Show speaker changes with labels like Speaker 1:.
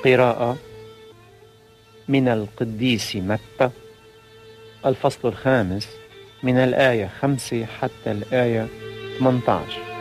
Speaker 1: قراءة من القديس متى، الفصل 5 من الآية 5 حتى الآية 18.